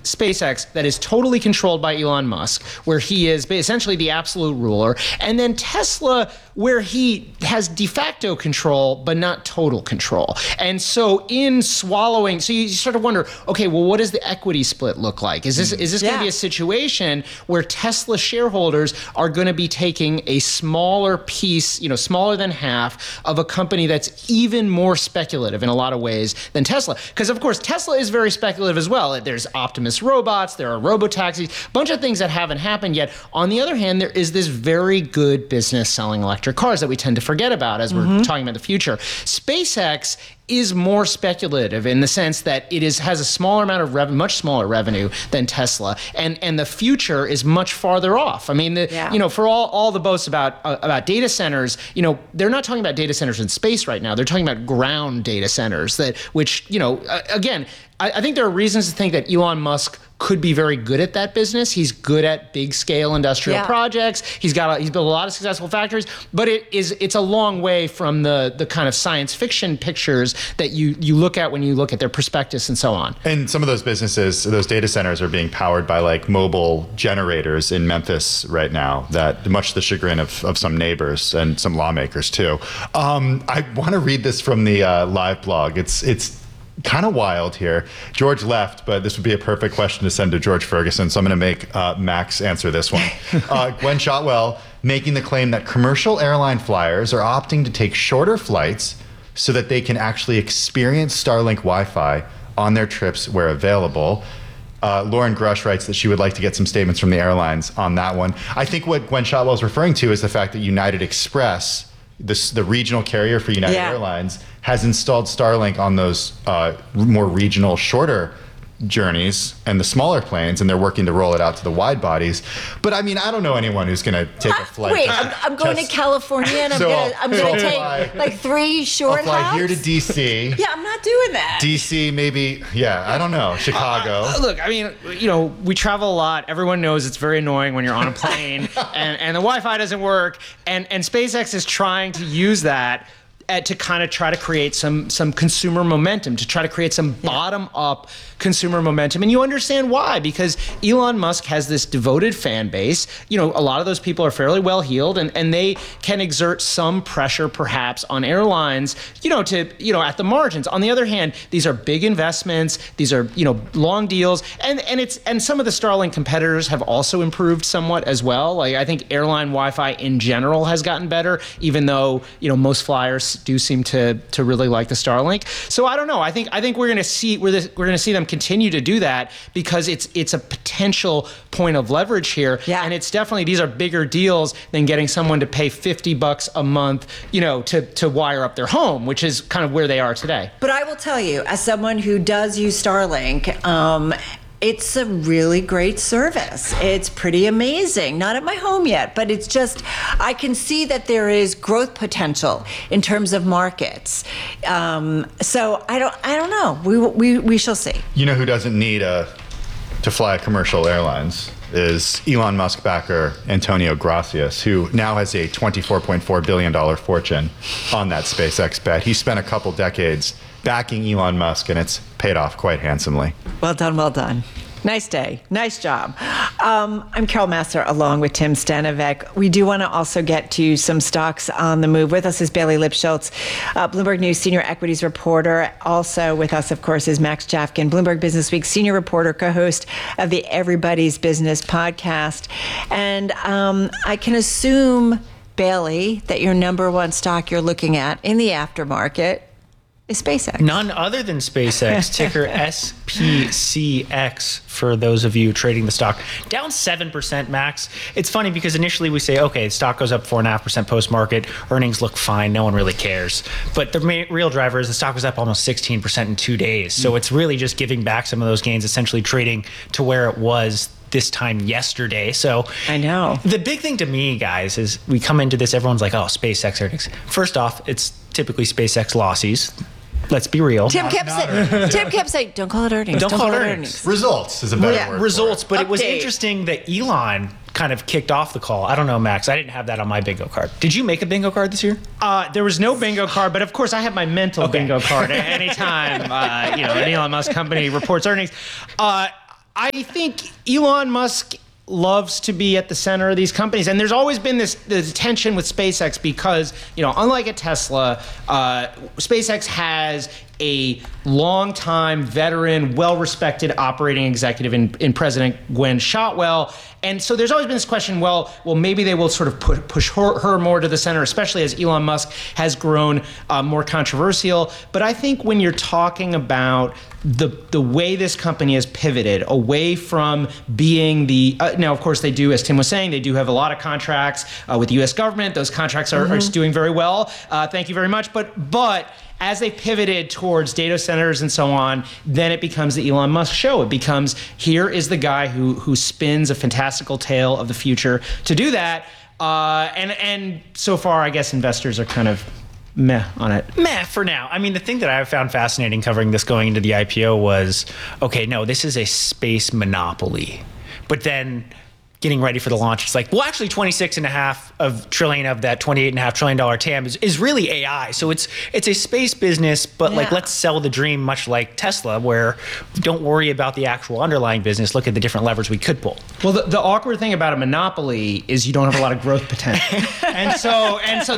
SpaceX that is totally controlled by Elon Musk, where he is essentially the absolute ruler, and then Tesla, where he has de facto control, but not total control. And so in swallowing, so you sort of wonder, okay, well, what does the equity split look like? Is this going to be a situation where Tesla shareholders are going to be taking a smaller piece, smaller than half of a company that's even more speculative in a lot of ways than Tesla? Because of course, Tesla is very speculative as well. There's Optimus robots, there are robo-taxis, a bunch of things that haven't happened yet. On the other hand, there is this very good business selling electric cars that we tend to forget about as we're talking about the future. SpaceX is more speculative in the sense that it has a smaller amount of revenue, much smaller revenue than Tesla, and the future is much farther off. I mean, for all the boasts about data centers, they're not talking about data centers in space right now. They're talking about ground data centers which again, I think there are reasons to think that Elon Musk could be very good at that business. He's good at big scale industrial projects. He's built a lot of successful factories, but it's a long way from the kind of science fiction pictures that you look at when you look at their prospectus and so on. And some of those businesses, those data centers are being powered by like mobile generators in Memphis right now, that much to the chagrin of some neighbors and some lawmakers too. I want to read this from the live blog. It's kind of wild here. George left, but this would be a perfect question to send to George Ferguson, so I'm going to make Max answer this one. Gwen Shotwell making the claim that commercial airline flyers are opting to take shorter flights so that they can actually experience Starlink Wi-Fi on their trips where available. Lauren Grush writes that she would like to get some statements from the airlines on that one. I think what Gwen Shotwell is referring to is the fact that United Express, the regional carrier for United Airlines, has installed Starlink on those more regional, shorter journeys and the smaller planes, and they're working to roll it out to the wide bodies. But I mean, I don't know anyone who's going to take a flight. Wait, I'm going to California, and I'm going to take like 3 short I'll fly hops? here to DC. Yeah, I'm not doing that. DC, maybe, I don't know, Chicago. Look, I mean, we travel a lot. Everyone knows it's very annoying when you're on a plane and the Wi-Fi doesn't work. And SpaceX is trying to use that to kind of try to create some consumer momentum, to try to create some bottom-up consumer momentum. And you understand why, because Elon Musk has this devoted fan base. A lot of those people are fairly well-heeled, and they can exert some pressure perhaps on airlines, to at the margins. On the other hand, these are big investments, these are, long deals, and some of the Starlink competitors have also improved somewhat as well. Like, I think airline Wi-Fi in general has gotten better, even though, most flyers do seem to really like the Starlink. So I don't know. I think we're going to see them continue to do that, because it's a potential point of leverage here. Yeah. And it's definitely, these are bigger deals than getting someone to pay $50 a month, to wire up their home, which is kind of where they are today. But I will tell you, as someone who does use Starlink, it's a really great service. It's pretty amazing. Not at my home yet, but it's just, I can see that there is growth potential in terms of markets. So I don't know. We shall see. You know who doesn't need to fly commercial airlines is Elon Musk backer Antonio Gracias, who now has a $24.4 billion fortune on that SpaceX bet. He spent a couple decades backing Elon Musk, and it's paid off quite handsomely. Well done, well done. Nice day. Nice job. I'm Carol Massar along with Tim Stanovec. We do want to also get to some stocks on the move. With us is Bailey Lipschultz, Bloomberg News senior equities reporter. Also with us, of course, is Max Chafkin, Bloomberg Business Week senior reporter, co-host of the Everybody's Business podcast. And I can assume, Bailey, that your number one stock you're looking at in the aftermarket is SpaceX. None other than SpaceX, ticker SPCX for those of you trading the stock. Down 7%, Max. It's funny because initially we say, okay, the stock goes up 4.5% post-market, earnings look fine, no one really cares. But the real driver is the stock was up almost 16% in 2 days. So it's really just giving back some of those gains, essentially trading to where it was this time yesterday. So I know. The big thing to me, guys, is we come into this, everyone's like, oh, SpaceX earnings. First off, it's typically SpaceX losses. Let's be real. Tim kept saying, don't call it earnings. Don't call it earnings. Results is a better word. Results, but Update. It was interesting that Elon kind of kicked off the call. I don't know, Max. I didn't have that on my bingo card. Did you make a bingo card this year? There was no bingo card, but of course I have my mental bingo card anytime an Elon Musk company reports earnings. I think Elon Musk loves to be at the center of these companies, and there's always been this tension with SpaceX because, unlike a Tesla, SpaceX has a long-time veteran, well-respected operating executive in President Gwen Shotwell. And so there's always been this question, well, maybe they will sort of push her more to the center, especially as Elon Musk has grown more controversial. But I think when you're talking about the way this company has pivoted away from being now, of course, they do, as Tim was saying, they do have a lot of contracts with the U.S. government. Those contracts are doing very well. Thank you very much. But as they pivoted towards data centers and so on, then it becomes the Elon Musk show. It becomes, here is the guy who spins a fantastical tale of the future to do that. And so far, I guess investors are kind of meh on it. Meh for now. I mean, the thing that I found fascinating covering this going into the IPO was, okay, no, this is a space monopoly. But then getting ready for the launch, it's like, well, actually 26.5 trillion of that $28.5 trillion TAM is really AI. So it's a space business, but like, let's sell the dream, much like Tesla, where don't worry about the actual underlying business. Look at the different levers we could pull. Well, the awkward thing about a monopoly is you don't have a lot of growth potential. and so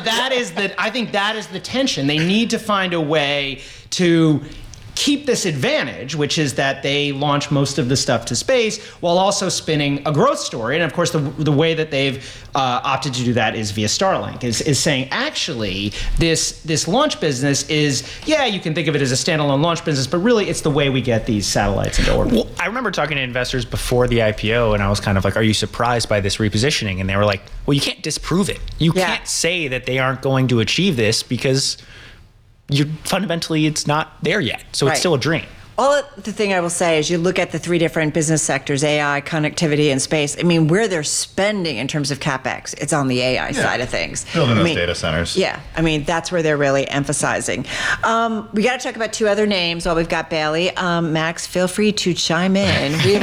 I think that is the tension. They need to find a way to keep this advantage, which is that they launch most of the stuff to space while also spinning a growth story. And of course, the way that they've opted to do that is via Starlink, is saying, actually, this launch business is, you can think of it as a standalone launch business, but really it's the way we get these satellites into orbit. Well, I remember talking to investors before the IPO, and I was kind of like, are you surprised by this repositioning? And they were like, well, you can't disprove it. You can't say that they aren't going to achieve this because fundamentally it's not there yet. So it's still a dream. The thing I will say is you look at the three different business sectors, AI, connectivity, and space. I mean, where they're spending in terms of CapEx, it's on the AI side of things. Building those data centers. Yeah. I mean, that's where they're really emphasizing. We got to talk about two other names while we've got Bailey. Max, feel free to chime in. We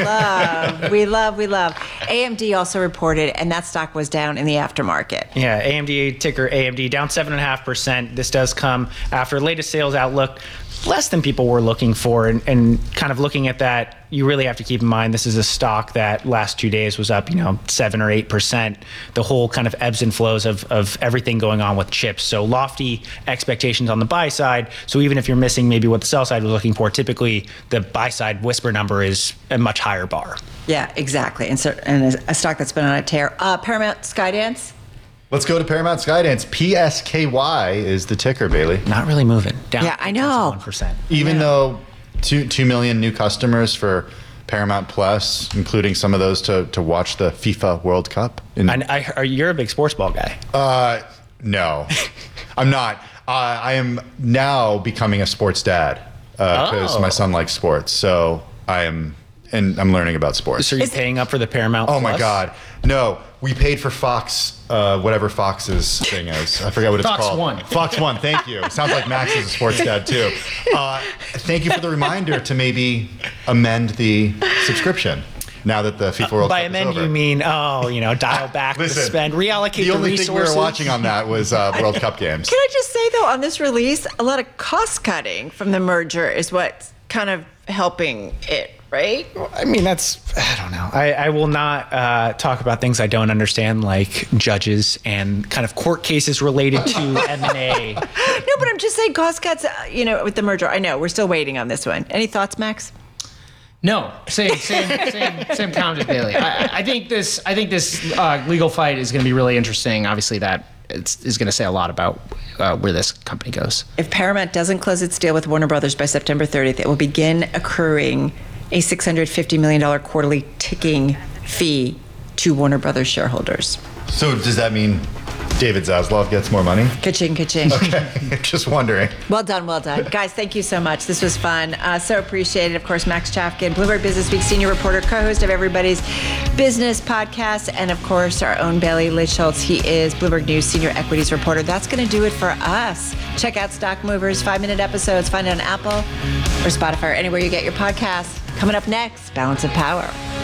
love. AMD also reported, and that stock was down in the aftermarket. Yeah, AMD, ticker AMD, down 7.5%. This does come after latest sales outlook, less than people were looking for, and kind of looking at that, you really have to keep in mind this is a stock that last 2 days was up 7 or 8%. The whole kind of ebbs and flows of everything going on with chips. So lofty expectations on the buy side. So even if you're missing maybe what the sell side was looking for, typically the buy side whisper number is a much higher bar. Yeah, exactly. And a stock that's been on a tear. Paramount Skydance. Let's go to Paramount Skydance. PSKY is the ticker, Bailey. Not really moving. Down. Yeah, I know. 1%. Even though 2 million new customers for Paramount Plus, including some of those to watch the FIFA World Cup. You're a big sports ball guy. No, I'm not. I am now becoming a sports dad because my son likes sports. So I'm learning about sports. So you're paying up for the Paramount Plus? Oh my God. No, we paid for Fox, whatever Fox's thing is. I forget what it's Fox called. One. Fox One, thank you. Sounds like Max is a sports dad too. Thank you for the reminder to maybe amend the subscription now that the FIFA World by Cup amend is over. you mean, dial back the spend, reallocate the resources? The only thing we were watching on that was World Cup games. Can I just say, though, on this release, a lot of cost cutting from the merger is what's kind of helping it, right? I mean, I don't know. I will not talk about things I don't understand, like judges and kind of court cases related to M&A. No, but I'm just saying cost cuts, with the merger. I know, we're still waiting on this one. Any thoughts, Max? No, same comment as Bailey. I think this legal fight is going to be really interesting. Obviously, that is going to say a lot about where this company goes. If Paramount doesn't close its deal with Warner Brothers by September 30th, it will begin accruing a $650 million quarterly ticking fee to Warner Brothers shareholders. So does that mean David Zaslav gets more money? Ka-ching, ka-ching. Okay, just wondering. Well done. Guys, thank you so much. This was fun. So appreciated. Of course, Max Chafkin, Bloomberg Business Week senior reporter, co-host of Everybody's Business podcast, and of course, our own Bailey Litschultz. He is Bloomberg News senior equities reporter. That's going to do it for us. Check out Stock Movers, 5-minute episodes. Find it on Apple or Spotify or anywhere you get your podcasts. Coming up next, Balance of Power.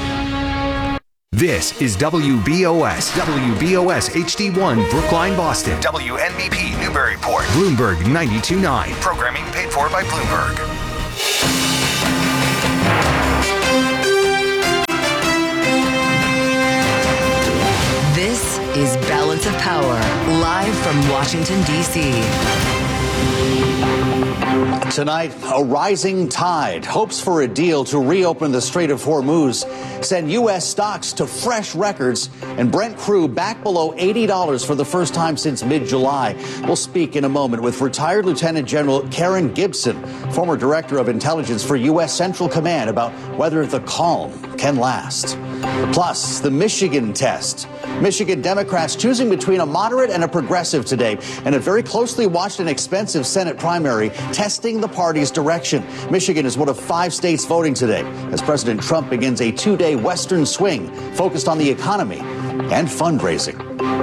This is WBOS HD1 Brookline, Boston. WNBP Newburyport. Bloomberg 92.9. Programming paid for by Bloomberg. Balance of Power, live from Washington, D.C. Tonight, a rising tide. Hopes for a deal to reopen the Strait of Hormuz send U.S. stocks to fresh records, and Brent crude back below $80 for the first time since mid-July. We'll speak in a moment with retired Lieutenant General Karen Gibson, former Director of Intelligence for U.S. Central Command, about whether the calm can last. Plus, the Michigan test. Michigan Democrats choosing between a moderate and a progressive today, and a very closely watched and expensive Senate primary testing the party's direction. Michigan is one of 5 states voting today as President Trump begins a 2-day Western swing focused on the economy and fundraising.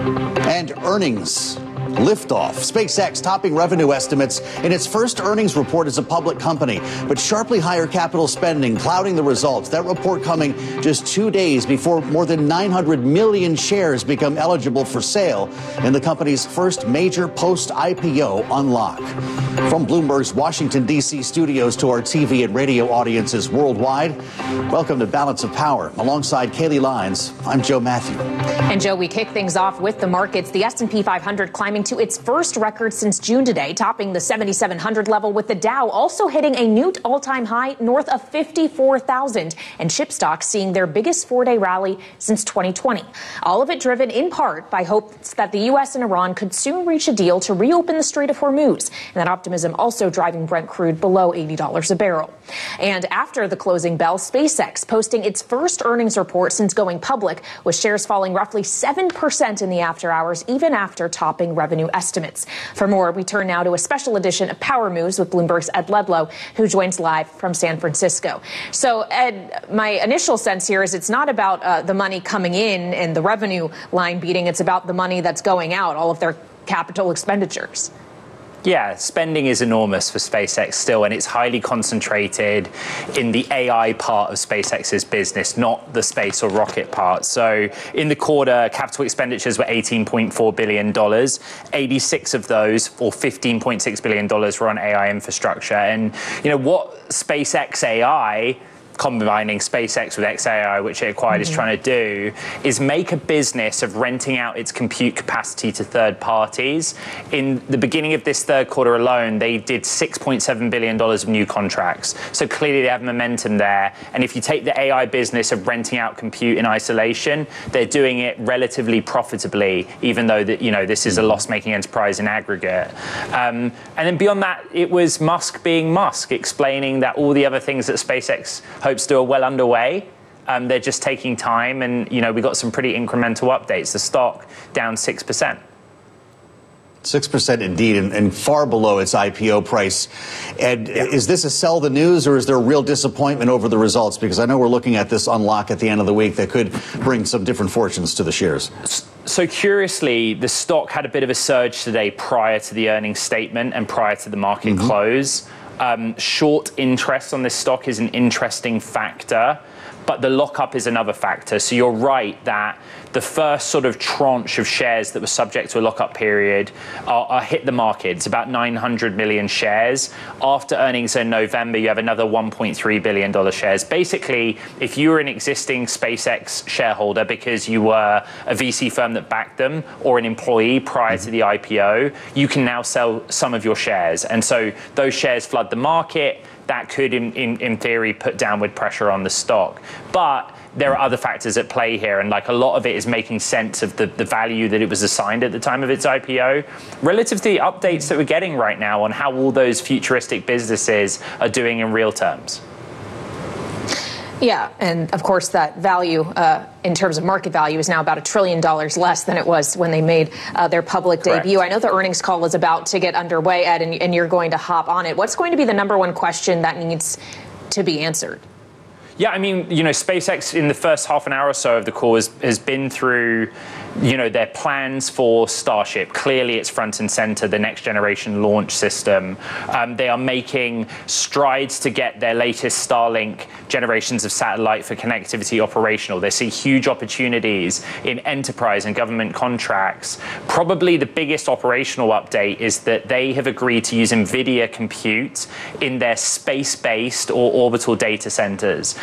And earnings. Liftoff. SpaceX topping revenue estimates in its first earnings report as a public company, but sharply higher capital spending clouding the results. That report coming just 2 days before more than 900 million shares become eligible for sale in the company's first major post-IPO unlock. From Bloomberg's Washington, D.C. studios to our TV and radio audiences worldwide, welcome to Balance of Power. Alongside Kaylee Lyons, I'm Joe Matthew. And Joe, we kick things off with the markets. The S&P 500 climbing to its first record since June today, topping the 7,700 level, with the Dow also hitting a new all-time high north of 54,000, and chip stocks seeing their biggest 4-day rally since 2020. All of it driven in part by hopes that the U.S. and Iran could soon reach a deal to reopen the Strait of Hormuz, and that optimism also driving Brent crude below $80 a barrel. And after the closing bell, SpaceX posting its first earnings report since going public, with shares falling roughly 7% in the after hours, even after topping revenue estimates. For more, we turn now to a special edition of Power Moves with Bloomberg's Ed Ledlow, who joins live from San Francisco. So, Ed, my initial sense here is it's not about the money coming in and the revenue line beating. It's about the money that's going out, all of their capital expenditures. Yeah, spending is enormous for SpaceX still, and it's highly concentrated in the AI part of SpaceX's business, not the space or rocket part. So in the quarter, capital expenditures were $18.4 billion. 86 of those, or $15.6 billion, were on AI infrastructure. And, you know, what SpaceX AI, combining SpaceX with xAI, which it acquired, is trying to do is make a business of renting out its compute capacity to third parties. In the beginning of this third quarter alone, they did $6.7 billion of new contracts. So clearly they have momentum there. And if you take the AI business of renting out compute in isolation, they're doing it relatively profitably, even though that, you know, this is a loss-making enterprise in aggregate. And then beyond that, it was Musk being Musk, explaining that all the other things that SpaceX hopes to are well underway. They're just taking time, and you know we got some pretty incremental updates. The stock down 6%. 6% indeed, and far below its IPO price. Ed, is this a sell the news, or is there real disappointment over the results? Because I know we're looking at this unlock at the end of the week that could bring some different fortunes to the shares. So curiously, the stock had a bit of a surge today prior to the earnings statement and prior to the market close. Short interest on this stock is an interesting factor, but the lockup is another factor. So you're right that the first sort of tranche of shares that were subject to a lockup period are hit the market. It's about 900 million shares. After earnings in November, you have another $1.3 billion shares. Basically, if you were an existing SpaceX shareholder because you were a VC firm that backed them or an employee prior to the IPO, you can now sell some of your shares. And so those shares flood the market. That could, in theory, put downward pressure on the stock. But there are other factors at play here, and like a lot of it is making sense of the value that it was assigned at the time of its IPO, relative to the updates that we're getting right now on how all those futuristic businesses are doing in real terms. Yeah, and of course that value in terms of market value is now about $1 trillion less than it was when they made their public debut. I know the earnings call is about to get underway, Ed, and you're going to hop on it. What's going to be the number one question that needs to be answered? Yeah, I mean, you know, SpaceX in the first half an hour or so of the call has been through, you know, their plans for Starship. Clearly, it's front and center, the next generation launch system. They are making strides to get their latest Starlink generations of satellite for connectivity operational. They see huge opportunities in enterprise and government contracts. Probably the biggest operational update is that they have agreed to use NVIDIA compute in their space-based or orbital data centers.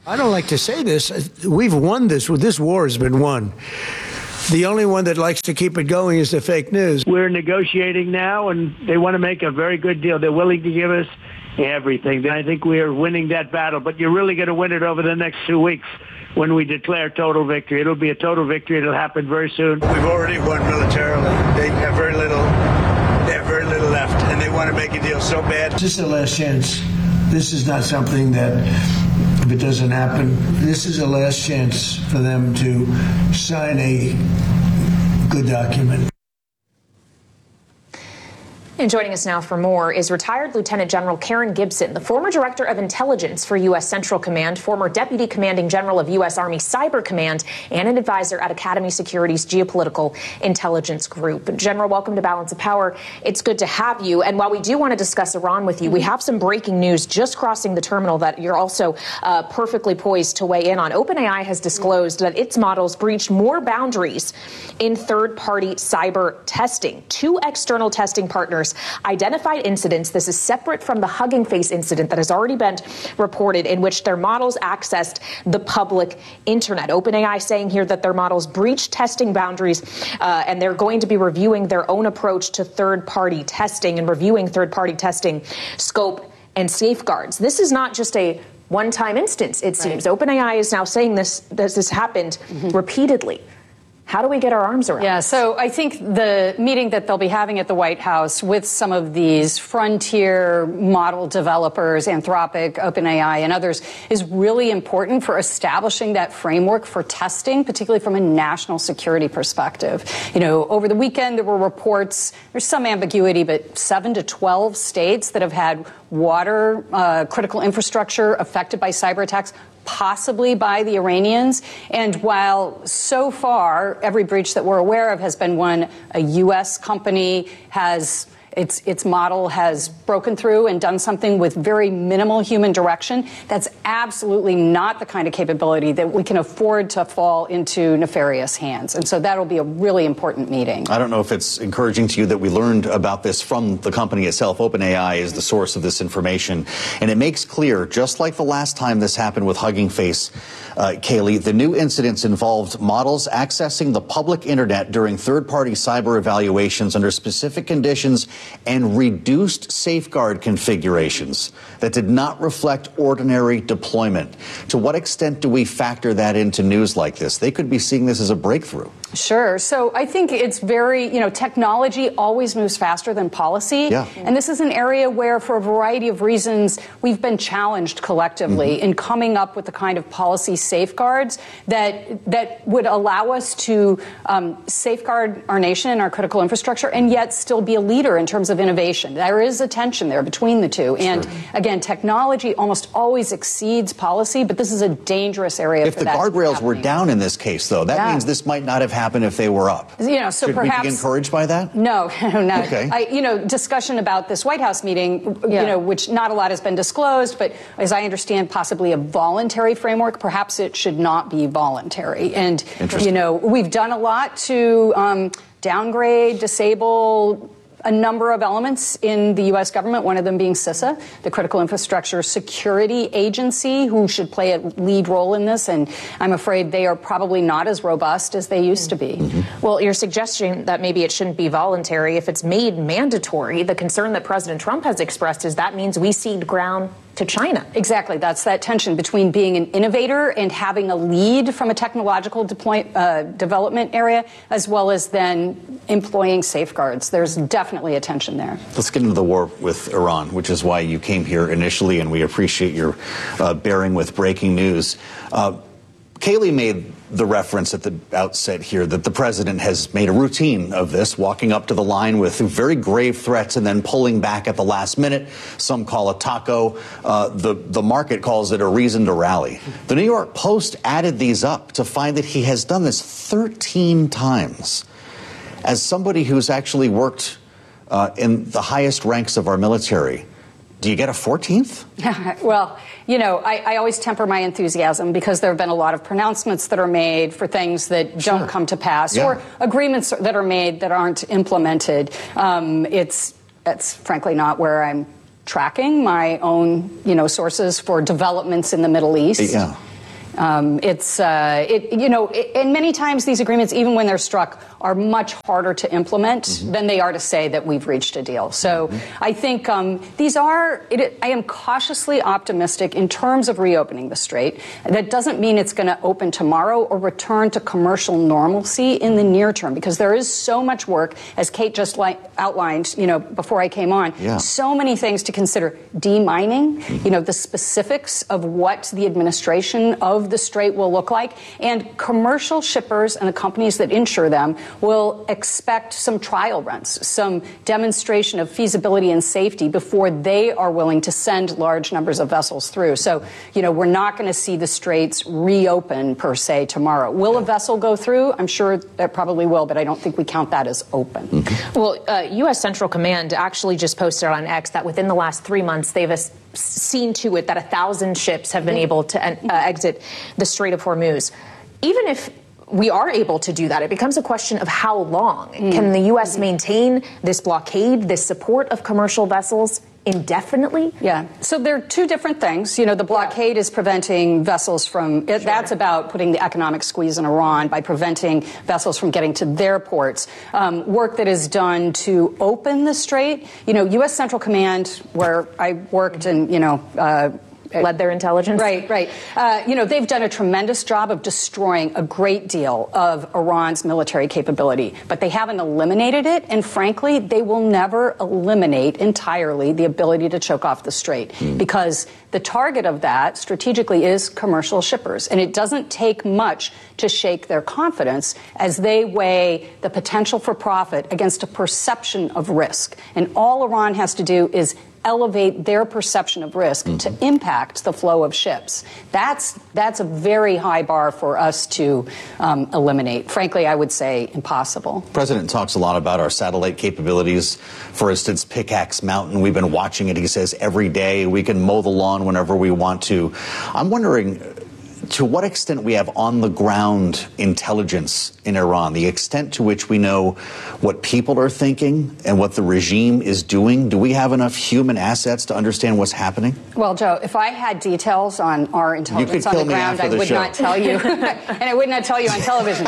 I don't like to say this. We've won this. This war has been won. The only one that likes to keep it going is the fake news. We're negotiating now, and they want to make a very good deal. They're willing to give us everything. I think we are winning that battle, but you're really going to win it over the next 2 weeks when we declare total victory. It'll be a total victory. It'll happen very soon. We've already won militarily. They have very little. They have very little left, and they want to make a deal so bad. This is the last chance. This is not something that, if it doesn't happen, this is the last chance for them to sign a good document. And joining us now for more is retired Lieutenant General Karen Gibson, the former Director of Intelligence for U.S. Central Command, former Deputy Commanding General of U.S. Army Cyber Command, and an advisor at Academy Security's Geopolitical Intelligence Group. General, welcome to Balance of Power. It's good to have you. And while we do want to discuss Iran with you, we have some breaking news just crossing the terminal that you're also perfectly poised to weigh in on. OpenAI has disclosed that its models breached more boundaries in third-party cyber testing. 2 external testing partners identified incidents. This is separate from the Hugging Face incident that has already been reported, in which their models accessed the public internet. OpenAI saying here that their models breached testing boundaries, and they're going to be reviewing their own approach to third-party testing and reviewing third-party testing scope and safeguards. This is not just a one-time instance, it seems. OpenAI is now saying this happened repeatedly. How do we get our arms around? Yeah, so I think the meeting that they'll be having at the White House with some of these frontier model developers, Anthropic, OpenAI, and others, is really important for establishing that framework for testing, particularly from a national security perspective. You know, over the weekend, there were reports, there's some ambiguity, but 7 to 12 states that have had water, critical infrastructure affected by cyber attacks, possibly by the Iranians. And while so far every breach that we're aware of has been one a U.S. company has its model has broken through and done something with very minimal human direction, that's absolutely not the kind of capability that we can afford to fall into nefarious hands. And so that'll be a really important meeting. I don't know if it's encouraging to you that we learned about this from the company itself. OpenAI is the source of this information. And it makes clear, just like the last time this happened with Hugging Face, Kayleigh, the new incidents involved models accessing the public internet during third-party cyber evaluations under specific conditions and reduced safeguard configurations that did not reflect ordinary deployment. To what extent do we factor that into news like this? They could be seeing this as a breakthrough. Sure. So I think it's very, technology always moves faster than policy. Yeah. And this is an area where, for a variety of reasons, we've been challenged collectively in coming up with the kind of policy safeguards that would allow us to safeguard our nation and our critical infrastructure and yet still be a leader in terms of innovation. There is a tension there between the two. And again, technology almost always exceeds policy, but this is a dangerous area if for the that guardrails were down in this case, though, that means this might not have happened if they were up. So Should perhaps we be encouraged by that? No, no. Okay. Discussion about this White House meeting, which not a lot has been disclosed, but as I understand, possibly a voluntary framework. Perhaps it should not be voluntary. And, we've done a lot to downgrade, disable a number of elements in the U.S. government, one of them being CISA, the Critical Infrastructure Security Agency, who should play a lead role in this. And I'm afraid they are probably not as robust as they used to be. Well, you're suggesting that maybe it shouldn't be voluntary. If it's made mandatory, the concern that President Trump has expressed is that means we cede ground to China. Exactly. That's that tension between being an innovator and having a lead from a technological development area, as well as then employing safeguards. There's definitely a tension there. Let's get into the war with Iran, which is why you came here initially, and we appreciate your bearing with breaking news. Kayleigh made the reference at the outset here that the president has made a routine of this, walking up to the line with very grave threats and then pulling back at the last minute. Some call it taco. The market calls it a reason to rally. The New York Post added these up to find that he has done this 13 times. As somebody who's actually worked in the highest ranks of our military, do you get a 14th? Well, I always temper my enthusiasm because there have been a lot of pronouncements that are made for things that don't come to pass or agreements that are made that aren't implemented. That's frankly not where I'm tracking my own, sources for developments in the Middle East. And many times these agreements, even when they're struck, are much harder to implement than they are to say that we've reached a deal. So I think I am cautiously optimistic in terms of reopening the strait. That doesn't mean it's going to open tomorrow or return to commercial normalcy in the near term, because there is so much work, as Kate just outlined, before I came on, so many things to consider. Demining, the specifics of what the administration of the strait will look like, and commercial shippers and the companies that insure them will expect some trial runs, some demonstration of feasibility and safety before they are willing to send large numbers of vessels through. So, we're not going to see the straits reopen per se tomorrow. Will a vessel go through? I'm sure it probably will, but I don't think we count that as open. Well, U.S. Central Command actually just posted on X that within the last 3 months, they've seen to it that 1,000 ships have been able to exit the Strait of Hormuz. Even if we are able to do that, it becomes a question of how long. Can the U.S. maintain this blockade, this support of commercial vessels indefinitely? Yeah. So there are two different things. The blockade is preventing vessels from, that's about putting the economic squeeze on Iran by preventing vessels from getting to their ports. Work that is done to open the strait. U.S. Central Command, where I worked and, led their intelligence. Right. They've done a tremendous job of destroying a great deal of Iran's military capability, but they haven't eliminated it. And frankly, they will never eliminate entirely the ability to choke off the strait, because the target of that strategically is commercial shippers. And it doesn't take much to shake their confidence as they weigh the potential for profit against a perception of risk. And all Iran has to do is elevate their perception of risk to impact the flow of ships. That's a very high bar for us to eliminate. Frankly, I would say impossible. The President talks a lot about our satellite capabilities. For instance, Pickaxe Mountain, we've been watching it. He says every day we can mow the lawn whenever we want to. I'm wondering to what extent we have on-the-ground intelligence in Iran, the extent to which we know what people are thinking and what the regime is doing. Do we have enough human assets to understand what's happening? Well, Joe, if I had details on our intelligence on the ground, I would not tell you, and I would not tell you on television.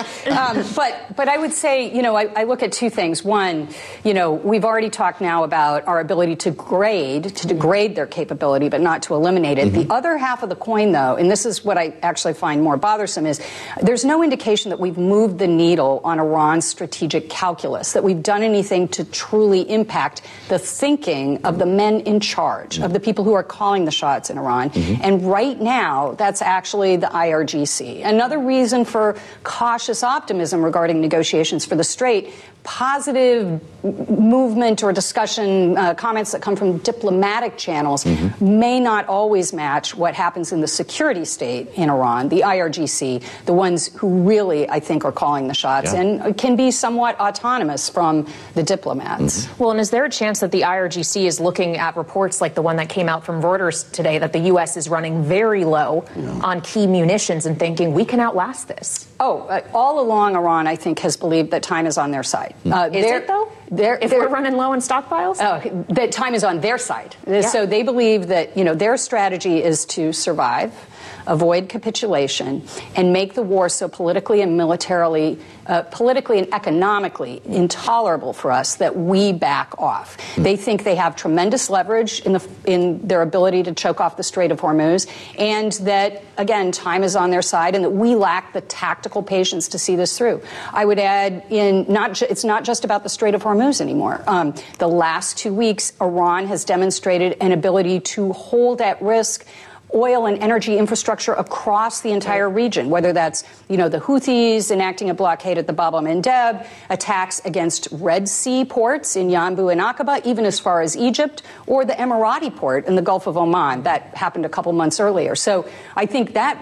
But I would say, I look at two things. One, we've already talked now about our ability to degrade their capability, but not to eliminate it. The other half of the coin, though, and this is what I actually find more bothersome, is there's no indication that we've moved the needle on Iran's strategic calculus, that we've done anything to truly impact the thinking of the men in charge, of the people who are calling the shots in Iran. And right now, that's actually the IRGC. Another reason for cautious optimism regarding negotiations for the strait: positive movement or discussion, comments that come from diplomatic channels may not always match what happens in the security state in Iran, the IRGC, the ones who really, I think, are calling the shots and can be somewhat autonomous from the diplomats. Well, and is there a chance that the IRGC is looking at reports like the one that came out from Reuters today that the U.S. is running very low on key munitions and thinking we can outlast this? All along, Iran, I think, has believed that time is on their side. Is it, though? If we're running low on stockpiles? That time is on their side. So they believe that, their strategy is to survive, avoid capitulation, and make the war so politically and militarily, politically and economically intolerable for us that we back off. They think they have tremendous leverage in their ability to choke off the Strait of Hormuz, and that, again, time is on their side, and that we lack the tactical patience to see this through. I would add, it's not just about the Strait of Hormuz anymore. The last 2 weeks, Iran has demonstrated an ability to hold at risk oil and energy infrastructure across the entire region, whether that's, the Houthis enacting a blockade at the Bab el-Mandeb, attacks against Red Sea ports in Yanbu and Aqaba, even as far as Egypt, or the Emirati port in the Gulf of Oman. That happened a couple months earlier. So I think that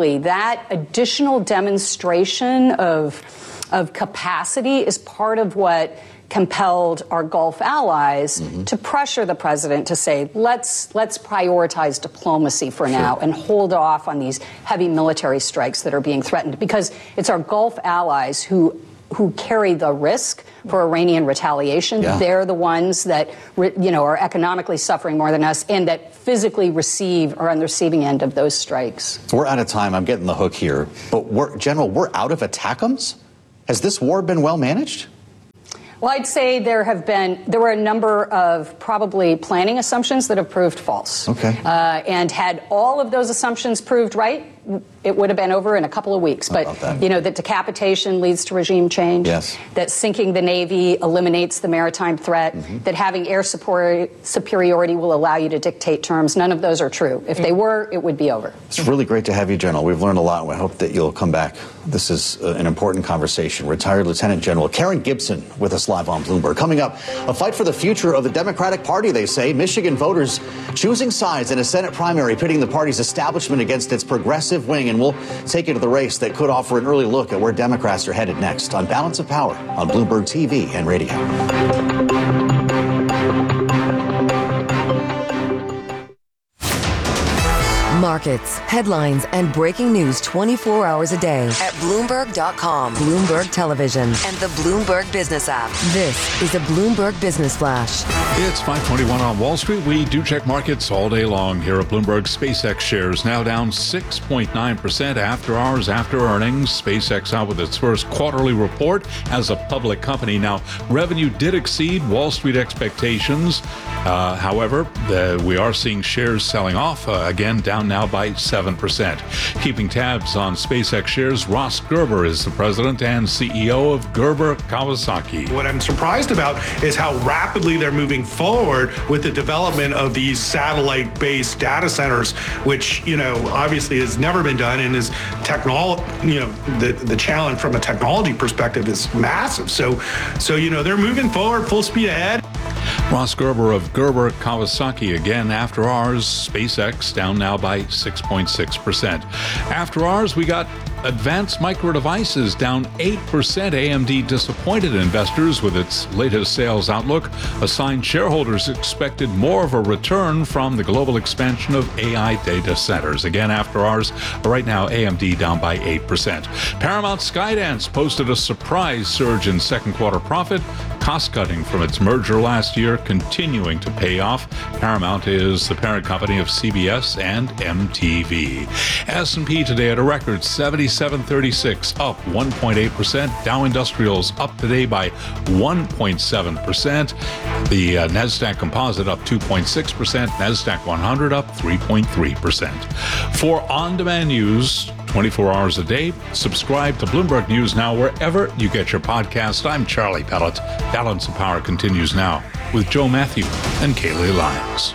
additional demonstration of capacity is part of what compelled our Gulf allies to pressure the president to say, let's prioritize diplomacy for now and hold off on these heavy military strikes that are being threatened, because it's our Gulf allies who who carry the risk for Iranian retaliation. Yeah. They're the ones that, are economically suffering more than us and that physically are on the receiving end of those strikes. We're out of time. I'm getting the hook here. But, General, we're out of ATACMS? Has this war been well managed? Well, I'd say there were a number of probably planning assumptions that have proved false. Okay. And had all of those assumptions proved right, it would have been over in a couple of weeks. But, that decapitation leads to regime change. Yes. That sinking the Navy eliminates the maritime threat. That having air superiority will allow you to dictate terms. None of those are true. If they were, it would be over. It's really great to have you, General. We've learned a lot, and we hope that you'll come back. This is an important conversation. Retired Lieutenant General Karen Gibson with us live on Bloomberg. Coming up, a fight for the future of the Democratic Party, they say. Michigan voters choosing sides in a Senate primary, pitting the party's establishment against its progressive wing. And we'll take you to the race that could offer an early look at where Democrats are headed next on Balance of Power on Bloomberg TV and radio. Markets, headlines, and breaking news 24 hours a day at Bloomberg.com, Bloomberg Television, and the Bloomberg Business app. This is a Bloomberg Business Flash. It's 5:21 on Wall Street. We do check markets all day long here at Bloomberg. SpaceX shares now down 6.9% after hours after earnings. SpaceX out with its first quarterly report as a public company. Now, revenue did exceed Wall Street expectations. However, we are seeing shares selling off again, down now by 7%. Keeping tabs on SpaceX shares, Ross Gerber is the president and CEO of Gerber Kawasaki. What I'm surprised about is how rapidly they're moving forward with the development of these satellite-based data centers, which, obviously has never been done and is the challenge from a technology perspective is massive. So, they're moving forward full speed ahead. Ross Gerber of Gerber Kawasaki again after hours. SpaceX down now by 6.6%. After hours, we got Advanced Micro Devices down 8%. AMD disappointed investors with its latest sales outlook. Assigned shareholders expected more of a return from the global expansion of AI data centers. Again, after hours, right now AMD down by 8%. Paramount Skydance posted a surprise surge in second quarter profit. Cost-cutting from its merger last year continuing to pay off. Paramount is the parent company of CBS and MTV. S&P today at a record 7736, up 1.8%. Dow Industrials up today by 1.7%. The NASDAQ Composite up 2.6%. NASDAQ 100 up 3.3%. For on-demand news 24 hours a day, subscribe to Bloomberg News Now wherever you get your podcast. I'm Charlie Pellet. Balance of Power continues now with Joe Matthew and Kaylee Lyons.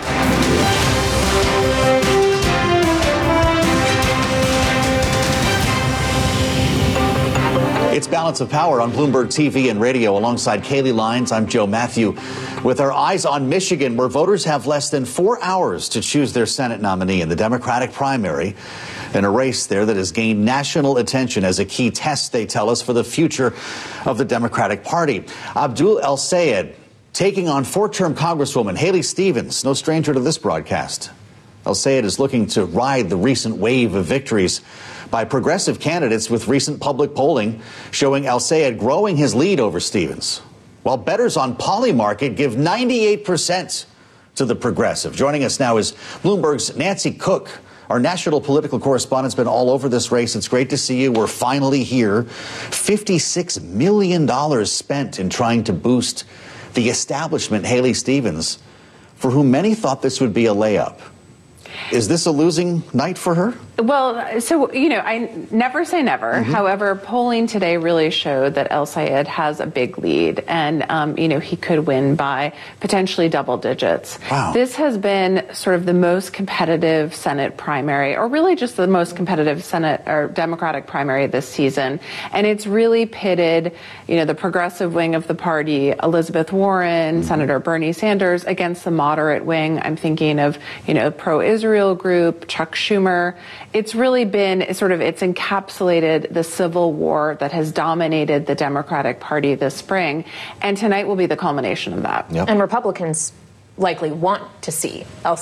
It's Balance of Power on Bloomberg TV and radio. Alongside Kaylee Lyons, I'm Joe Matthew. With our eyes on Michigan, where voters have less than 4 hours to choose their Senate nominee in the Democratic primary, in a race there that has gained national attention as a key test, they tell us, for the future of the Democratic Party. Abdul El-Sayed taking on four-term Congresswoman Haley Stevens, no stranger to this broadcast. El-Sayed is looking to ride the recent wave of victories by progressive candidates, with recent public polling showing El-Sayed growing his lead over Stevens, while bettors on Polymarket give 98% to the progressive. Joining us now is Bloomberg's Nancy Cook. Our national political correspondent's been all over this race. It's great to see you. We're finally here. $56 million spent in trying to boost the establishment, Haley Stevens, for whom many thought this would be a layup. Is this a losing night for her? Well, so, I never say never. Mm-hmm. However, polling today really showed that El-Sayed has a big lead and, he could win by potentially double digits. Wow. This has been sort of the most competitive Senate primary, or really just the most competitive Senate or Democratic primary this season. And it's really pitted, the progressive wing of the party, Elizabeth Warren, mm-hmm. Senator Bernie Sanders, against the moderate wing. I'm thinking of, pro-Israel group, Chuck Schumer. It's really been it's encapsulated the civil war that has dominated the Democratic Party this spring. And tonight will be the culmination of that. Yep. And Republicans likely want to see El-Sayed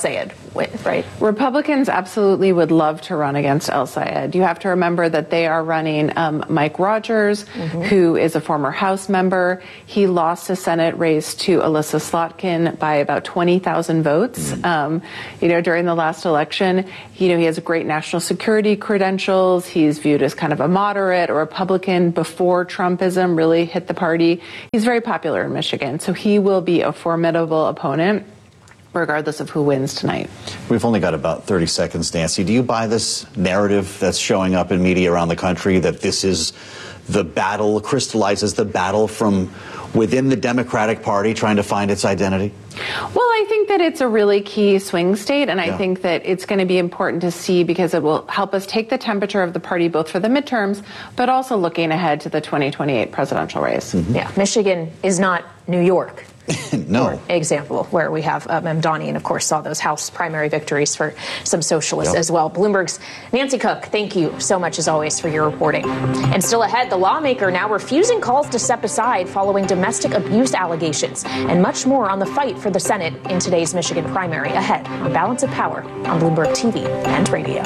win, right? Republicans absolutely would love to run against El Sayed. You have to remember that they are running Mike Rogers, who is a former House member. He lost a Senate race to Alyssa Slotkin by about 20,000 votes, during the last election. He has great national security credentials. He's viewed as kind of a moderate or Republican before Trumpism really hit the party. He's very popular in Michigan, so he will be a formidable opponent regardless of who wins tonight. We've only got about 30 seconds, Nancy. Do you buy this narrative that's showing up in media around the country that this is the battle, crystallizes the battle from within the Democratic Party trying to find its identity? Well, I think that it's a really key swing state, and I think that it's going to be important to see because it will help us take the temperature of the party both for the midterms, but also looking ahead to the 2028 presidential race. Yeah, Michigan is not New York. No. Example where we have Mamdani and, of course, saw those House primary victories for some socialists as well. Bloomberg's Nancy Cook, thank you so much, as always, for your reporting. And still ahead, the lawmaker now refusing calls to step aside following domestic abuse allegations, and much more on the fight for the Senate in today's Michigan primary. Ahead on Balance of Power on Bloomberg TV and radio.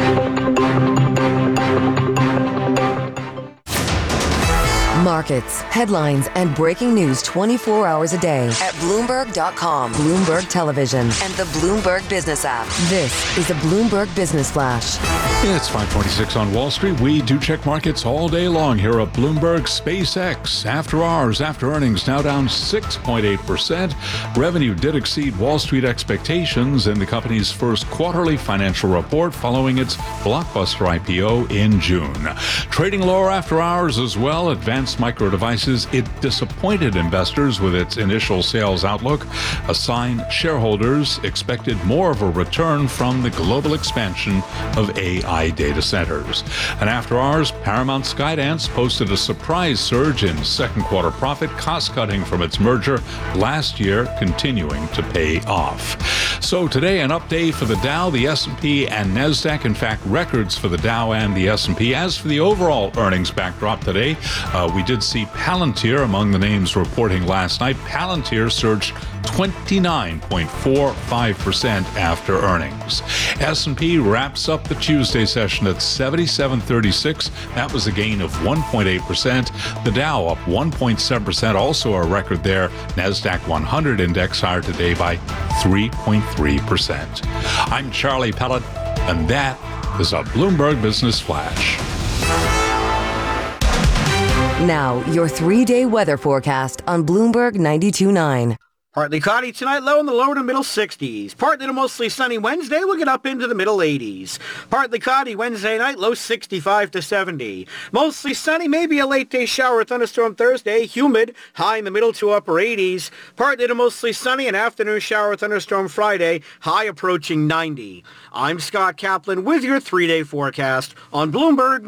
Markets, headlines, and breaking news 24 hours a day at Bloomberg.com, Bloomberg Television, and the Bloomberg Business app. This is a Bloomberg Business Flash. It's 5:26 on Wall Street. We do check markets all day long here at Bloomberg. SpaceX, after hours, after earnings, now down 6.8%. Revenue did exceed Wall Street expectations in the company's first quarterly financial report following its blockbuster IPO in June. Trading lower after hours as well. Advanced Micro Devices, it disappointed investors with its initial sales outlook, a sign shareholders expected more of a return from the global expansion of AI data centers. And after hours, Paramount Skydance posted a surprise surge in second quarter profit, cost-cutting from its merger last year continuing to pay off. So today, an update for the Dow, the S&P, and NASDAQ. In fact, records for the Dow and the S&P. As for the overall earnings backdrop today, we did see Palantir among the names reporting last night. Palantir surged 29.45% after earnings. S&P wraps up the Tuesday session at 7736. That was a gain of 1.8%. The Dow up 1.7%, also a record there. NASDAQ 100 index higher today by 3.3%. I'm Charlie Pellet, and that is a Bloomberg Business Flash. Now, your 3-day weather forecast on Bloomberg 92.9. Partly cloudy tonight, low in the lower to middle 60s. Partly to mostly sunny Wednesday, we'll get up into the middle 80s. Partly cloudy Wednesday night, low 65 to 70. Mostly sunny, maybe a late day shower or thunderstorm Thursday. Humid, high in the middle to upper 80s. Partly to mostly sunny, an afternoon shower or thunderstorm Friday, high approaching 90. I'm Scott Kaplan with your 3-day forecast on Bloomberg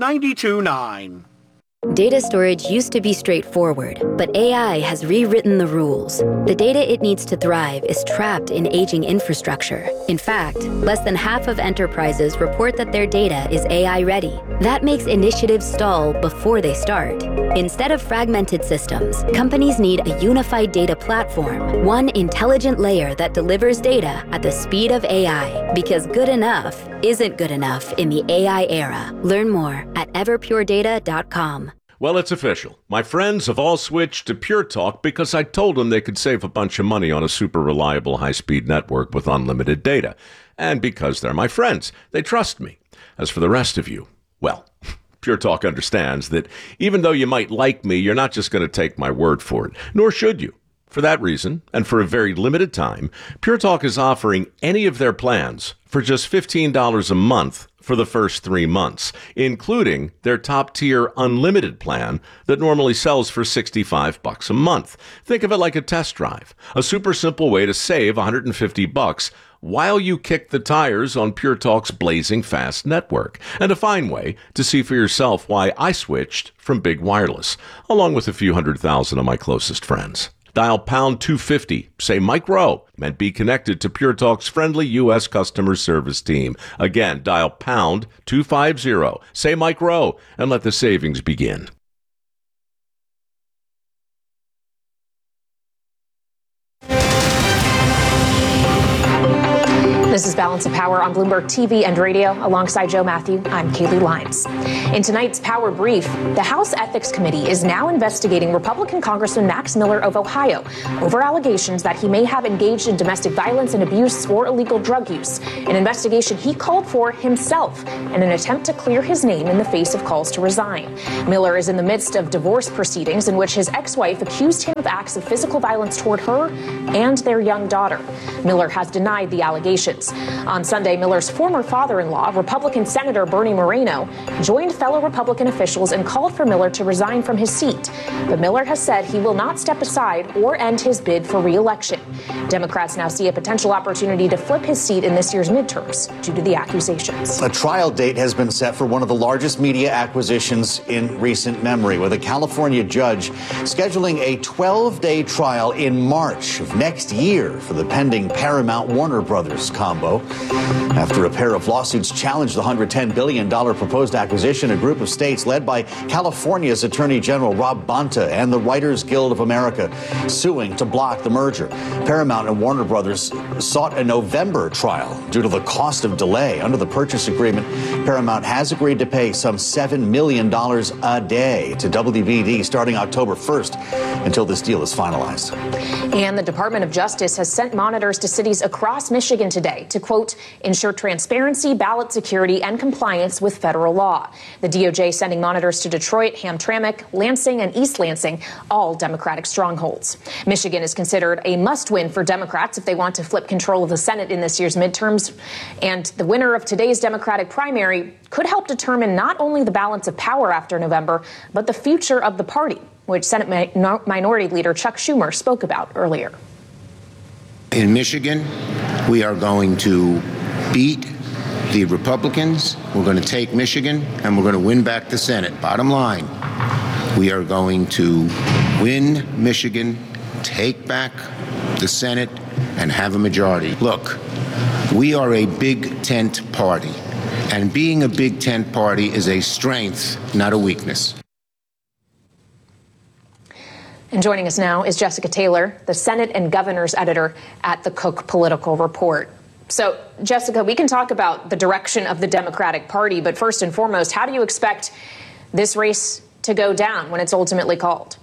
92.9. Data storage used to be straightforward, but AI has rewritten the rules. The data it needs to thrive is trapped in aging infrastructure. In fact, less than half of enterprises report that their data is AI ready. That makes initiatives stall before they start. Instead of fragmented systems, companies need a unified data platform, one intelligent layer that delivers data at the speed of AI. Because good enough isn't good enough in the AI era. Learn more at everpuredata.com. Well, it's official. My friends have all switched to Pure Talk because I told them they could save a bunch of money on a super reliable high-speed network with unlimited data. And because they're my friends, they trust me. As for the rest of you, well, Pure Talk understands that even though you might like me, you're not just going to take my word for it, nor should you. For that reason, and for a very limited time, Pure Talk is offering any of their plans for just $15 a month for the first 3 months, including their top-tier unlimited plan that normally sells for $65 a month. Think of it like a test drive, a super simple way to save $150 while you kick the tires on Pure Talk's blazing fast network, and a fine way to see for yourself why I switched from big wireless, along with a few 100,000 of my closest friends. Dial pound 250, say Mike Rowe, and be connected to Pure Talk's friendly U.S. customer service team. Again, dial pound 250, say Mike Rowe, and let the savings begin. The This is Balance of Power on Bloomberg TV and radio. Alongside Joe Matthew, I'm Kaylee Lyons. In tonight's Power Brief, the House Ethics Committee is now investigating Republican Congressman Max Miller of Ohio over allegations that he may have engaged in domestic violence and abuse or illegal drug use, an investigation he called for himself in an attempt to clear his name in the face of calls to resign. Miller is in the midst of divorce proceedings in which his ex-wife accused him of acts of physical violence toward her and their young daughter. Miller has denied the allegations. On Sunday, Miller's former father-in-law, Republican Senator Bernie Moreno, joined fellow Republican officials and called for Miller to resign from his seat. But Miller has said he will not step aside or end his bid for re-election. Democrats now see a potential opportunity to flip his seat in this year's midterms due to the accusations. A trial date has been set for one of the largest media acquisitions in recent memory, with a California judge scheduling a 12-day trial in March of next year for the pending Paramount-Warner Brothers combo. After a pair of lawsuits challenged the $110 billion proposed acquisition, a group of states led by California's Attorney General Rob Bonta and the Writers Guild of America suing to block the merger. Paramount and Warner Brothers sought a November trial due to the cost of delay. Under the purchase agreement, Paramount has agreed to pay some $7 million a day to WBD starting October 1st until this deal is finalized. And the Department of Justice has sent monitors to cities across Michigan today to, quote, ensure transparency, ballot security, and compliance with federal law. The DOJ sending monitors to Detroit, Hamtramck, Lansing, and East Lansing, all Democratic strongholds. Michigan is considered a must-win for Democrats if they want to flip control of the Senate in this year's midterms. And the winner of today's Democratic primary could help determine not only the balance of power after November, but the future of the party, which Senate Minority Leader Chuck Schumer spoke about earlier. In Michigan, we are going to beat the Republicans. We're going to take Michigan, and we're going to win back the Senate. Bottom line, we are going to win Michigan, take back the Senate, and have a majority. Look, we are a big tent party, and being a big tent party is a strength, not a weakness. And joining us now is Jessica Taylor, the Senate and Governors editor at the Cook Political Report. So, Jessica, we can talk about the direction of the Democratic Party, but first and foremost, how do you expect this race to go down when it's ultimately called?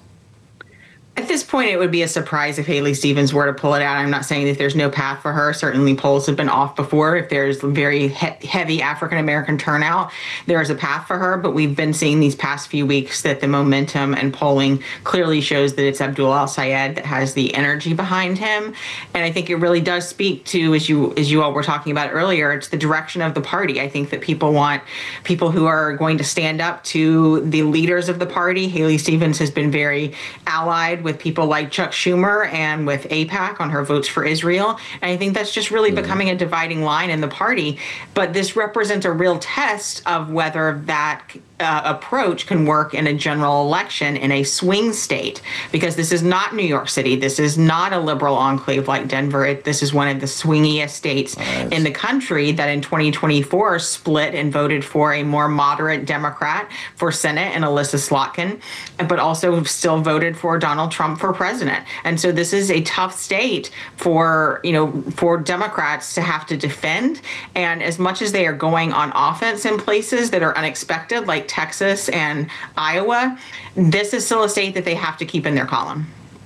At this point, it would be a surprise if Haley Stevens were to pull it out. I'm not saying that there's no path for her. Certainly polls have been off before. If there's very heavy African-American turnout, there is a path for her. But we've been seeing these past few weeks that the momentum and polling clearly shows that it's Abdul El-Sayed that has the energy behind him. And I think it really does speak to, as you all were talking about earlier, it's the direction of the party. I think that people want people who are going to stand up to the leaders of the party. Haley Stevens has been very allied with people like Chuck Schumer and with AIPAC on her votes for Israel. And I think that's just really becoming a dividing line in the party. But this represents a real test of whether that approach can work in a general election in a swing state, because this is not New York City. This is not a liberal enclave like Denver. This is one of the swingiest states in the country that in 2024 split and voted for a more moderate Democrat for Senate and Alyssa Slotkin, but also still voted for Donald Trump for president. And so this is a tough state for Democrats to have to defend. And as much as they are going on offense in places that are unexpected, like Texas and Iowa, this is still a state that they have to keep in their column.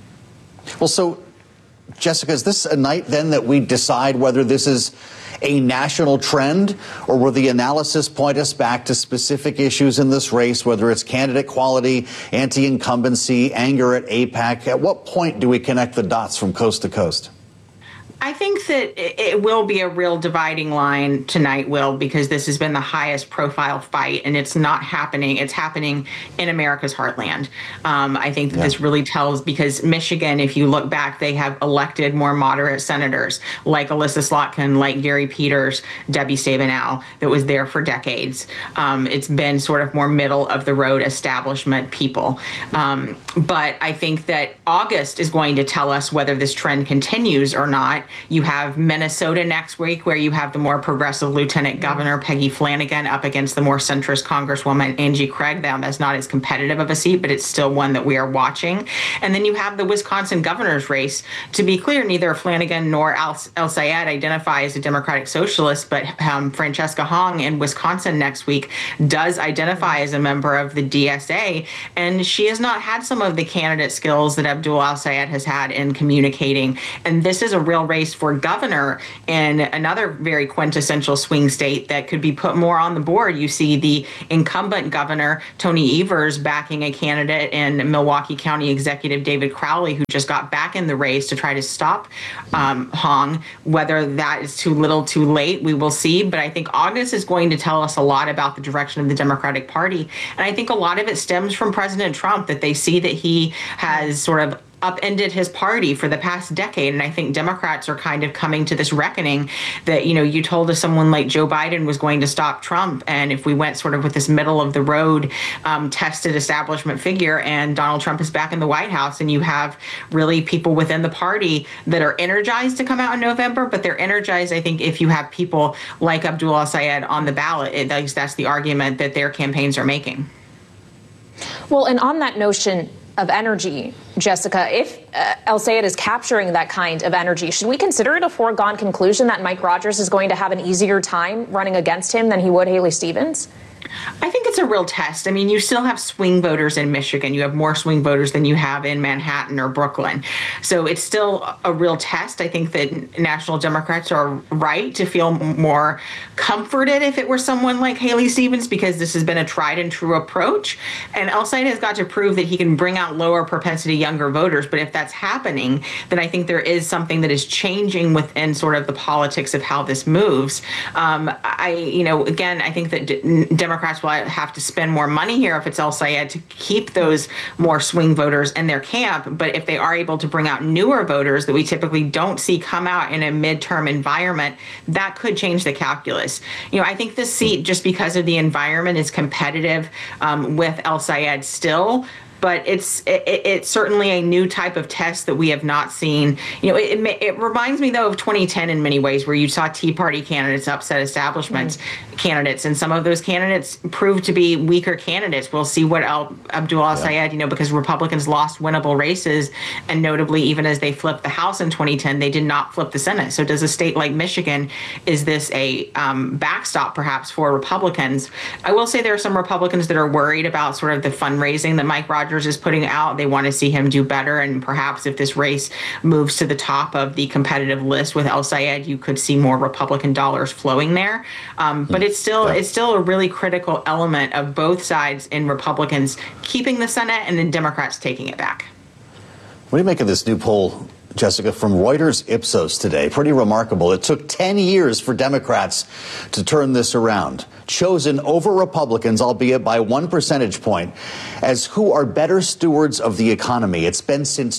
Well, so, Jessica, is this a night then that we decide whether this is a national trend, or will the analysis point us back to specific issues in this race, whether it's candidate quality, anti-incumbency, anger at AIPAC? At what point do we connect the dots from coast to coast? I think that it will be a real dividing line tonight, Will, because this has been the highest profile fight, and it's not happening. It's happening in America's heartland. I think that this really tells, because Michigan, if you look back, they have elected more moderate senators like Alyssa Slotkin, like Gary Peters, Debbie Stabenow, that was there for decades. It's been sort of more middle of the road establishment people. But I think that August is going to tell us whether this trend continues or not. You have Minnesota next week, where you have the more progressive Lieutenant Governor Peggy Flanagan up against the more centrist Congresswoman Angie Craig. That's not as competitive of a seat, but it's still one that we are watching. And then you have the Wisconsin governor's race. To be clear, neither Flanagan nor El Sayed identify as a Democratic socialist, but Francesca Hong in Wisconsin next week does identify as a member of the DSA, and she has not had some of the candidate skills that Abdul El-Sayed has had in communicating. And this is a real race for governor in another very quintessential swing state that could be put more on the board. You see the incumbent governor, Tony Evers, backing a candidate in Milwaukee County Executive David Crowley, who just got back in the race to try to stop Hong. Whether that is too little, too late, we will see. But I think August is going to tell us a lot about the direction of the Democratic Party. And I think a lot of it stems from President Trump, that they see that he has sort of upended his party for the past decade. And I think Democrats are kind of coming to this reckoning that, you told us someone like Joe Biden was going to stop Trump. And if we went sort of with this middle of the road tested establishment figure, and Donald Trump is back in the White House, and you have really people within the party that are energized to come out in November, but they're energized, I think, if you have people like Abdul El-Sayed on the ballot. That's the argument that their campaigns are making. Well, and on that notion of energy, Jessica, if El-Sayed is capturing that kind of energy, should we consider it a foregone conclusion that Mike Rogers is going to have an easier time running against him than he would Haley Stevens? I think it's a real test. I mean, you still have swing voters in Michigan. You have more swing voters than you have in Manhattan or Brooklyn. So it's still a real test. I think that national Democrats are right to feel more comforted if it were someone like Haley Stevens, because this has been a tried and true approach. And El-Sayed has got to prove that he can bring out lower propensity younger voters. But if that's happening, then I think there is something that is changing within sort of the politics of how this moves. Again, I think that Democrats will have to spend more money here if it's El-Sayed to keep those more swing voters in their camp. But if they are able to bring out newer voters that we typically don't see come out in a midterm environment, that could change the calculus. I think this seat, just because of the environment, is competitive with El-Sayed still. But it's certainly a new type of test that we have not seen. It reminds me, though, of 2010 in many ways, where you saw Tea Party candidates upset establishment candidates, and some of those candidates proved to be weaker candidates. We'll see what Abdul El-Sayed, because Republicans lost winnable races, and notably, even as they flipped the House in 2010, they did not flip the Senate. So does a state like Michigan, is this a backstop perhaps for Republicans? I will say there are some Republicans that are worried about sort of the fundraising that Mike Rogers is putting out. They want to see him do better, and perhaps if this race moves to the top of the competitive list with El-Sayed, you could see more Republican dollars flowing there. But it's still a really critical element of both sides in Republicans keeping the Senate and then Democrats taking it back. What do you make of this new poll, Jessica, from Reuters Ipsos today? Pretty remarkable. It took 10 years for Democrats to turn this around. Chosen over Republicans, albeit by 1 percentage point, as who are better stewards of the economy. It's been since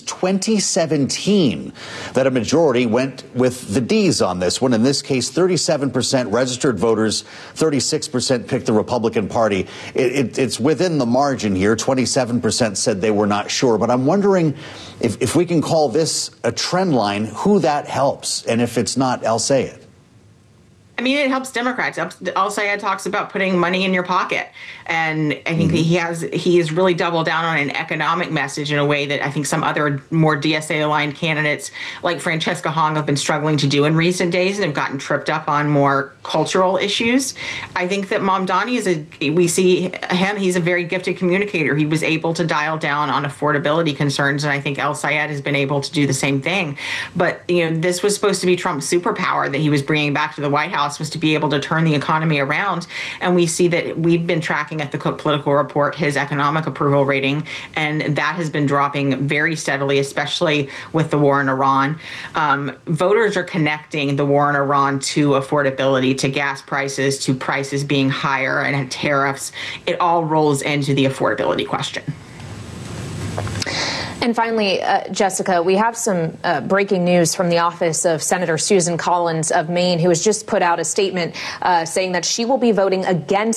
2017 that a majority went with the D's on this one. In this case, 37% registered voters, 36% picked the Republican Party. It's within the margin here. 27% said they were not sure. But I'm wondering if we can call this a trend line, who that helps, and if it's not El-Sayed. I mean, it helps Democrats. El-Sayed talks about putting money in your pocket. And I think that he has really doubled down on an economic message in a way that I think some other more DSA-aligned candidates like Francesca Hong have been struggling to do in recent days and have gotten tripped up on more cultural issues. I think that Mamdani we see him, he's a very gifted communicator. He was able to dial down on affordability concerns, and I think El-Sayed has been able to do the same thing. But, this was supposed to be Trump's superpower that he was bringing back to the White House, was to be able to turn the economy around. And we see that we've been tracking at the Cook Political Report his economic approval rating, and that has been dropping very steadily, especially with the war in Iran. Voters are connecting the war in Iran to affordability, to gas prices, to prices being higher, and tariffs. It all rolls into the affordability question. And finally, Jessica, we have some breaking news from the office of Senator Susan Collins of Maine, who has just put out a statement saying that she will be voting against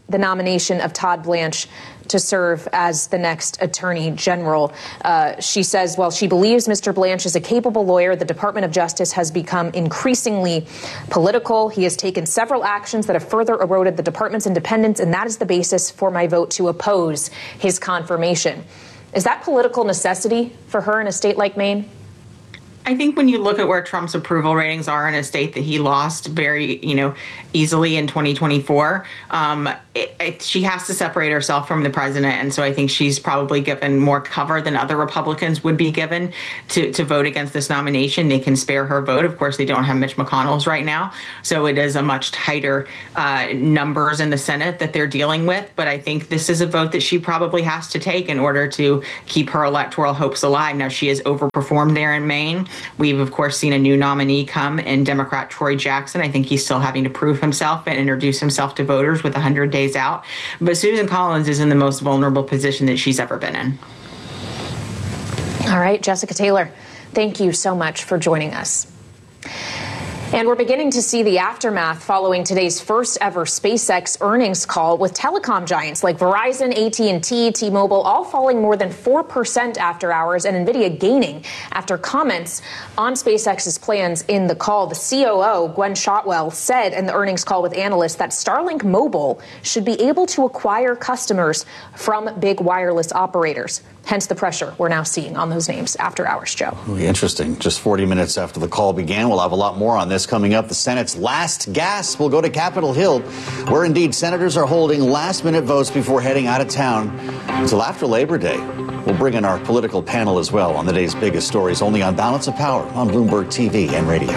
the nomination of Todd Blanche to serve as the next Attorney General. She says, while she believes Mr. Blanche is a capable lawyer, the Department of Justice has become increasingly political. He has taken several actions that have further eroded the department's independence, and that is the basis for my vote to oppose his confirmation. Is that political necessity for her in a state like Maine? I think when you look at where Trump's approval ratings are in a state that he lost very, easily in 2024, she has to separate herself from the president. And so I think she's probably given more cover than other Republicans would be given to vote against this nomination. They can spare her vote. Of course, they don't have Mitch McConnell's right now. So it is a much tighter numbers in the Senate that they're dealing with. But I think this is a vote that she probably has to take in order to keep her electoral hopes alive. Now, she has overperformed there in Maine. We've, of course, seen a new nominee come in Democrat Troy Jackson. I think he's still having to prove himself and introduce himself to voters with 100 days out. But Susan Collins is in the most vulnerable position that she's ever been in. All right, Jessica Taylor, thank you so much for joining us. And we're beginning to see the aftermath following today's first ever SpaceX earnings call, with telecom giants like Verizon, AT&T, T-Mobile all falling more than 4% after hours, and NVIDIA gaining after comments on SpaceX's plans in the call. The COO, Gwen Shotwell, said in the earnings call with analysts that Starlink Mobile should be able to acquire customers from big wireless operators. Hence the pressure we're now seeing on those names after hours, Joe. Really interesting. Just 40 minutes after the call began. We'll have a lot more on this coming up. The Senate's last gasp will go to Capitol Hill, where indeed senators are holding last-minute votes before heading out of town until after Labor Day. We'll bring in our political panel as well on the day's biggest stories, only on Balance of Power on Bloomberg TV and radio.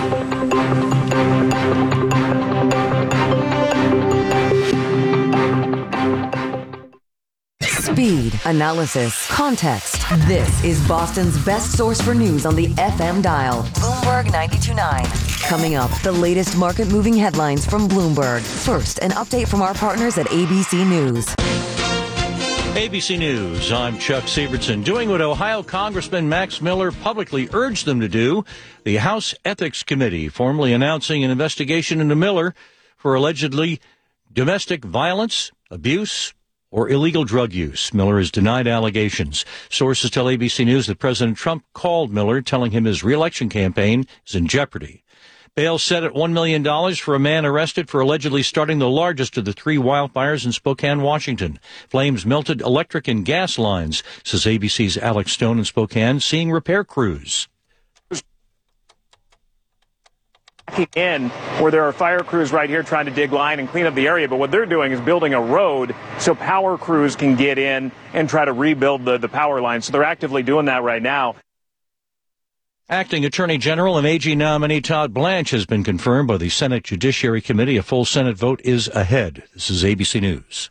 Speed, analysis, context. This is Boston's best source for news on the FM dial. Bloomberg 92.9. Coming up, the latest market-moving headlines from Bloomberg. First, an update from our partners at ABC News. ABC News, I'm Chuck Sievertson. Doing what Ohio Congressman Max Miller publicly urged them to do, the House Ethics Committee formally announcing an investigation into Miller for allegedly domestic violence, abuse, or illegal drug use. Miller has denied allegations. Sources tell ABC News that President Trump called Miller, telling him his re-election campaign is in jeopardy. Bail set at $1 million for a man arrested for allegedly starting the largest of the three wildfires in Spokane, Washington. Flames melted electric and gas lines, says ABC's Alex Stone in Spokane, seeing repair crews. In where there are fire crews right here trying to dig line and clean up the area, but what they're doing is building a road so power crews can get in and try to rebuild the power line. So they're actively doing that right now. Acting Attorney General and AG nominee Todd Blanche has been confirmed by the Senate Judiciary Committee. A full Senate vote is ahead. This is ABC News.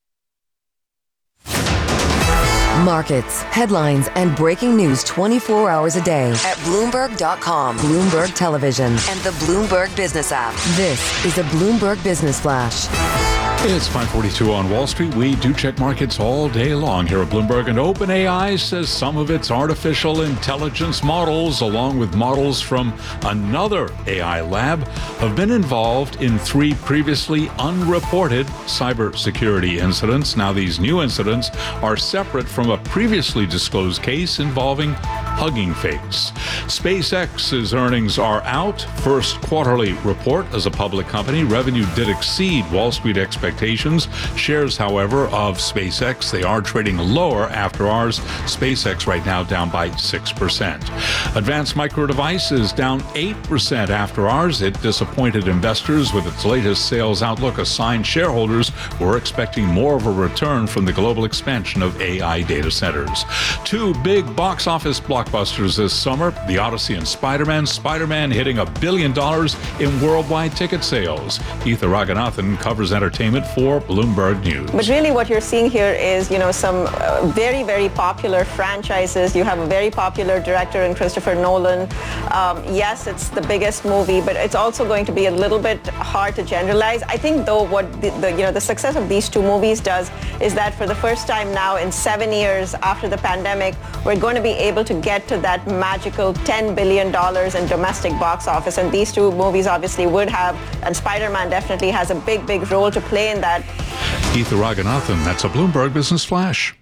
Markets, headlines, and breaking news 24 hours a day at Bloomberg.com, Bloomberg Television, and the Bloomberg Business app. This is a Bloomberg Business Flash. It's 5:42 on Wall Street. We do check markets all day long here at Bloomberg, and OpenAI says some of its artificial intelligence models, along with models from another AI lab, have been involved in 3 previously unreported cybersecurity incidents. Now, these new incidents are separate from a previously disclosed case involving Hugging Face. SpaceX's earnings are out. First quarterly report as a public company. Revenue did exceed Wall Street expectations. Shares, however, of SpaceX, they are trading lower after hours. SpaceX right now down by 6%. Advanced Micro Devices down 8% after hours. It disappointed investors with its latest sales outlook. Assigned shareholders were expecting more of a return from the global expansion of AI data centers. 2 big box office blockbusters this summer, The Odyssey and Spider-Man. Spider-Man hitting $1 billion in worldwide ticket sales. Etha Raghunathan covers entertainment for Bloomberg News. But really what you're seeing here is, some very, very popular franchises. You have a very popular director in Christopher Nolan. Yes, it's the biggest movie, but it's also going to be a little bit hard to generalize. I think, though, what the success of these 2 movies does is that for the first time now in 7 years after the pandemic, we're going to be able to get to that magical $10 billion in domestic box office. And these two movies obviously would have, and Spider-Man definitely has a big, big role to play in that. Ethan Raghunathan, that's a Bloomberg Business Flash.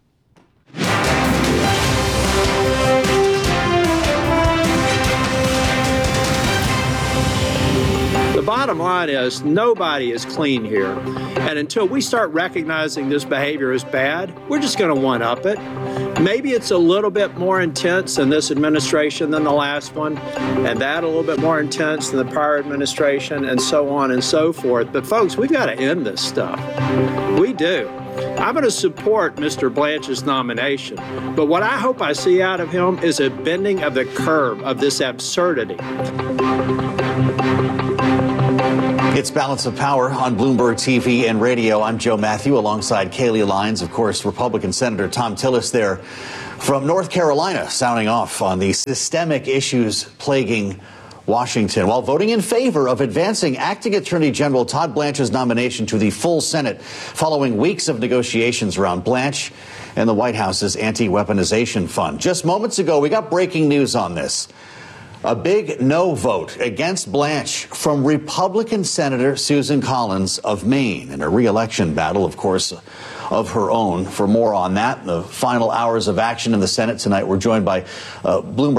The bottom line is nobody is clean here. And until we start recognizing this behavior is bad, we're just going to one-up it. Maybe it's a little bit more intense in this administration than the last one, and that a little bit more intense than the prior administration, and so on and so forth. But folks, we've got to end this stuff. We do. I'm going to support Mr. Blanche's nomination, but what I hope I see out of him is a bending of the curve of this absurdity. It's Balance of Power on Bloomberg TV and radio. I'm Joe Matthew alongside Kaylee Lyons, of course, Republican Senator Thom Tillis there from North Carolina, sounding off on the systemic issues plaguing Washington, while voting in favor of advancing Acting Attorney General Todd Blanche's nomination to the full Senate following weeks of negotiations around Blanche and the White House's anti-weaponization fund. Just moments ago, we got breaking news on this. A big no vote against Blanche from Republican Senator Susan Collins of Maine in a re-election battle, of course, of her own. For more on that, the final hours of action in the Senate tonight, we're joined by Bloomberg